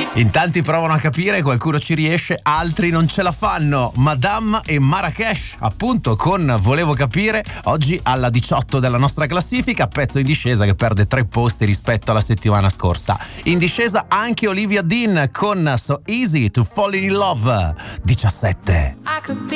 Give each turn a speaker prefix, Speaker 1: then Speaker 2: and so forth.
Speaker 1: In tanti provano a capire, qualcuno ci riesce, altri non ce la fanno. Madame e Marrakesh, appunto, con Volevo capire, oggi alla 18 della nostra classifica, pezzo in discesa che perde 3 posti rispetto alla settimana scorsa. In discesa anche Olivia Dean con So Easy to Fall in Love, 17.